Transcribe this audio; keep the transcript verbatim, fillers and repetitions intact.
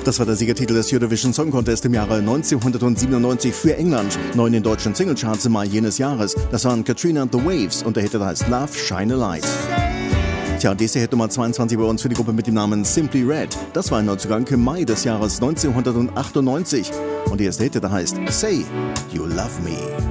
Das war der Siegertitel des Eurovision Song Contest im Jahre neunzehnhundertsiebenundneunzig für England. Neu in den deutschen Singlecharts im Mai jenes Jahres. Das waren Katrina and the Waves und der Hit heißt Love, Shine a Light. Tja, diese Hit Nummer zweiundzwanzig bei uns für die Gruppe mit dem Namen Simply Red. Das war ein Neuzugang im Mai des Jahres neunzehnhundertachtundneunzig. Und die erste Hit, der heißt Say You Love Me.